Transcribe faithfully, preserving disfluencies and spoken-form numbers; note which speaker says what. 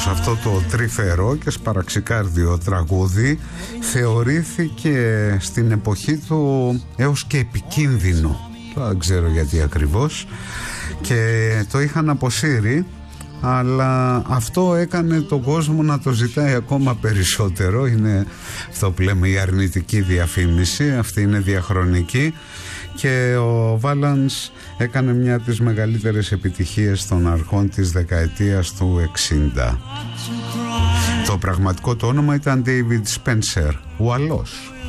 Speaker 1: πως αυτό το τρυφερό και σπαραξικάρδιο τραγούδι θεωρήθηκε στην εποχή του έως και επικίνδυνο. Δεν ξέρω γιατί ακριβώς, και το είχαν αποσύρει, αλλά αυτό έκανε τον κόσμο να το ζητάει ακόμα περισσότερο. Είναι αυτό που λέμε η αρνητική διαφήμιση, αυτή είναι διαχρονική, και ο Βάλαντς έκανε μια από τις μεγαλύτερες επιτυχίες των αρχών της δεκαετίας του εξήντα. Το πραγματικό το όνομα ήταν David Spencer, Ουαλός.